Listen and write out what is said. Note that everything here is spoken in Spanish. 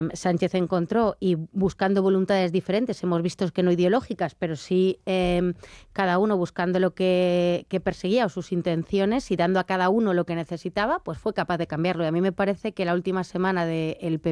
Sánchez encontró, y buscando voluntades diferentes, hemos visto que no ideológicas, pero sí cada uno buscando lo que perseguía o sus intenciones y dando a cada uno lo que necesitaba, pues fue capaz de cambiarlo. Y a mí me parece que la última semana del PP